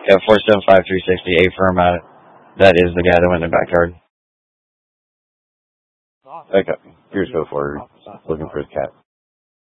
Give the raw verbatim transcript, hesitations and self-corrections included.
Yeah, four seven five three sixty eight firm. Uh, that is the guy that went in the backyard. Okay, here's go for looking for his cat.